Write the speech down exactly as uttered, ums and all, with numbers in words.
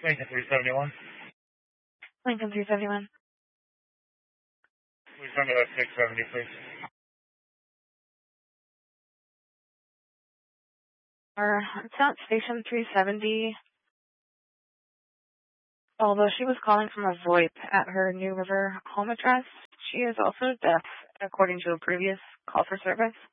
Lincoln three seventy-one. Lincoln three seventy-one. Please send to six seventy, please. Or it's at station three seventy. Although she was calling from a VoIP at her New River home address, she is also deaf, according to a previous call for service.